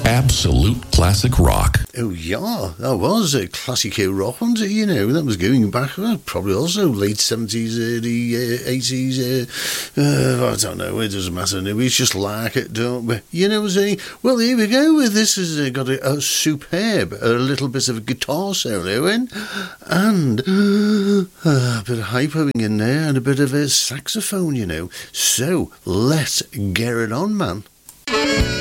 Absolute classic rock. Oh yeah, that was a classic rock, wasn't it? You know, that was going back, probably also late 70s, early 80s, I don't know, it doesn't matter, no, we just like it, don't we? You know what I'm saying? Well, here we go, this has got a superb, a little bit of a guitar solo in, and a bit of hypoing in there, and a bit of a saxophone, you know, so let's get it on, man.